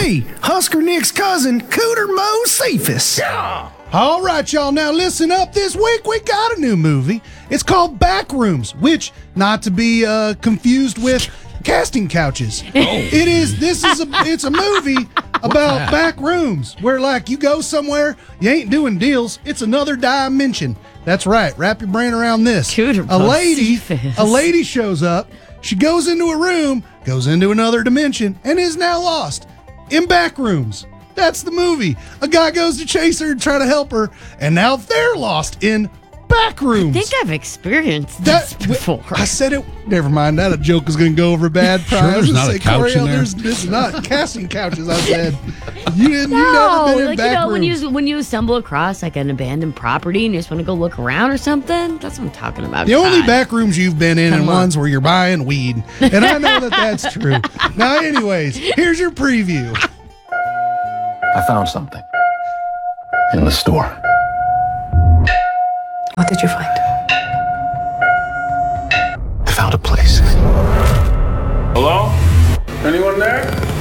me, Husker Nick's cousin, Cooter Mo Cephas. Yeah. All right, y'all. Now listen up. This week we got a new movie. It's called Backrooms, which, not to be confused with casting couches. Oh. It's a movie about back rooms where, like, you go somewhere, you ain't doing deals. It's another dimension. That's right. Wrap your brain around this. A lady shows up. She goes into a room, goes into another dimension, and is now lost in back rooms. That's the movie. A guy goes to chase her and try to help her, and now they're lost in back rooms. I think I've experienced this before. I said it. Never mind. That a joke is going to go over bad. Sure, there's not a couch in there. This is not casting couches. I said you've never been in back rooms. When you stumble across like an abandoned property and you just want to go look around or something. That's what I'm talking about. The only back rooms you've been in and ones where you're buying weed, and I know that that's true. Now, anyways, here's your preview. I found something in the store. What did you find? I found a place. Hello? Anyone there?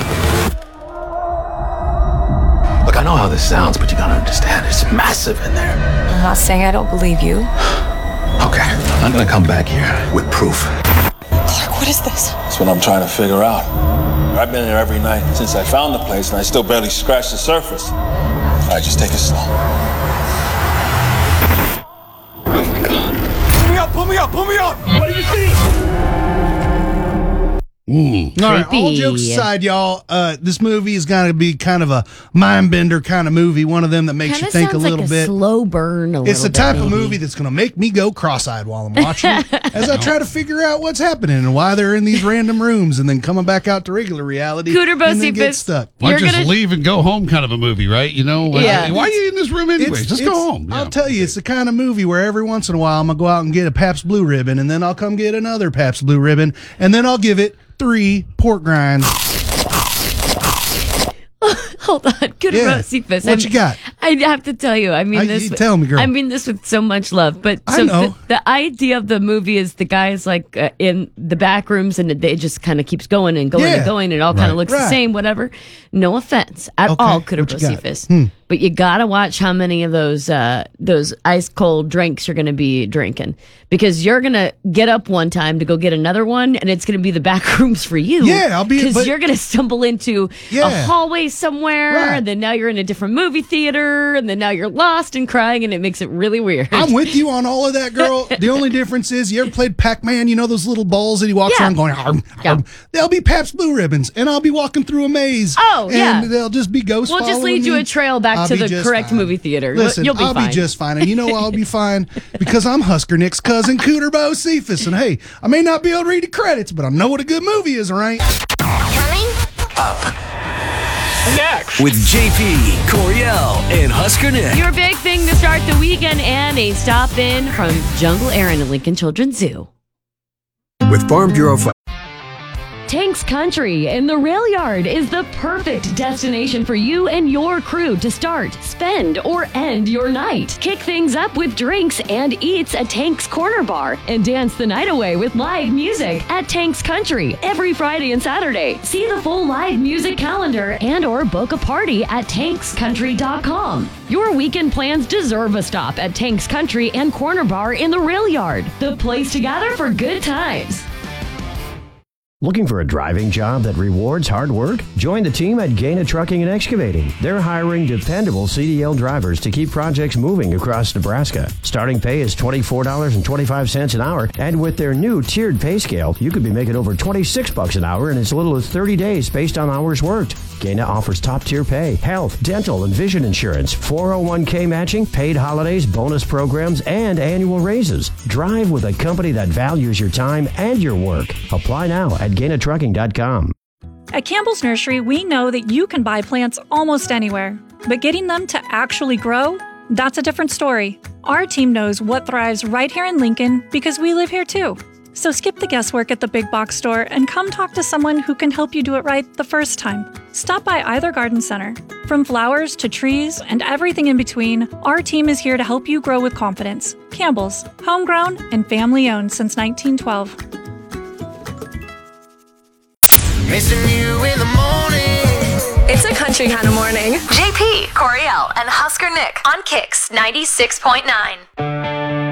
Look, I know how this sounds, but you gotta understand, it's massive in there. I'm not saying I don't believe you. Okay, I'm gonna come back here with proof. Clark, what is this? That's what I'm trying to figure out. I've been here every night since I found the place, and I still barely scratched the surface. All right, just take it slow. Oh my God. Pull me up! What do you see? All right, all jokes aside, y'all, this movie is going to be kind of a mind-bender kind of movie, one of them that makes you think a little bit. Slow burn It's the type of movie that's going to make me go cross-eyed while I'm watching it as I try to figure out what's happening and why they're in these random rooms and then coming back out to regular reality and then get stuck. Why just leave and go home kind of a movie, right? You know, yeah. Why are you in this room anyways? Just go home. I'll tell you, it's the kind of movie where every once in a while I'm going to go out and get a Pabst Blue Ribbon, and then I'll come get another Pabst Blue Ribbon, and then I'll give it 3 pork grinds. Hold on, good Cephas. What you got? I have to tell you, tell me, girl. I mean this with so much love, but I know. The idea of the movie is the guys like in the back rooms, and it just kind of keeps going and going and going. It all kind of looks the same, whatever. No offense at all, good Cephas. But you gotta watch how many of those ice cold drinks you're gonna be drinking, because you're gonna get up one time to go get another one, and it's gonna be the back rooms for you. Yeah, because you're gonna stumble into a hallway somewhere, and then now you're in a different movie theater, and then now you're lost and crying, and it makes it really weird. I'm with you on all of that, girl. The only difference is, you ever played Pac-Man? You know those little balls that he walks around going, arm, arm. They'll be Pabst Blue Ribbons, and I'll be walking through a maze. And they'll just be ghosts. We'll just lead you a trail back to the correct movie theater. Listen, you'll be I'll fine. be just fine. And you know I'll be fine because I'm Husker Nick's cousin, Cooter Bo Cephas. And hey, I may not be able to read the credits, but I know what a good movie is, right? Coming up next with JP, Coriel, and Husker Nick. Your big thing to start the weekend, and a stop in from Jungle Aaron at Lincoln Children's Zoo. With Farm Bureau. Tanks Country in the Rail Yard is the perfect destination for you and your crew to start, spend, or end your night. Kick things up with drinks and eats at Tanks Corner Bar, and dance the night away with live music at Tanks Country every Friday and Saturday. See the full live music calendar and or book a party at tankscountry.com. Your weekend plans deserve a stop at Tanks Country and Corner Bar in the Rail Yard, the place to gather for good times. Looking for a driving job that rewards hard work? Join the team at Gaina Trucking and Excavating. They're hiring dependable CDL drivers to keep projects moving across Nebraska. Starting pay is $24.25 an hour, and with their new tiered pay scale, you could be making over $26 an hour in as little as 30 days based on hours worked. Gaina offers top-tier pay, health, dental, and vision insurance, 401k matching, paid holidays, bonus programs, and annual raises. Drive with a company that values your time and your work. Apply now at GainaTrucking.com. At Campbell's Nursery, we know that you can buy plants almost anywhere, but getting them to actually grow, that's a different story. Our team knows what thrives right here in Lincoln because we live here too. So skip the guesswork at the big box store and come talk to someone who can help you do it right the first time. Stop by either garden center. From flowers to trees and everything in between, our team is here to help you grow with confidence. Campbell's, homegrown and family-owned since 1912. Missing you in the morning, It's a country kind of morning. JP, Coriel, and Husker Nick on Kicks 96.9.